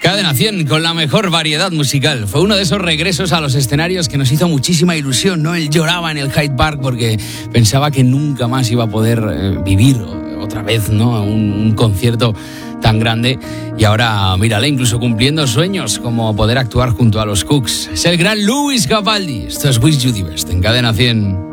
Cadena 100 con la mejor variedad musical. Fue uno de esos regresos a los escenarios que nos hizo muchísima ilusión, ¿no? Él lloraba en el Hyde Park porque pensaba que nunca más iba a poder vivir otra vez, ¿no? Un concierto tan grande. Y ahora, mírale, incluso cumpliendo sueños como poder actuar junto a los Cooks. Es el gran Lewis Capaldi. Esto es Wish You the Best en Cadena 100.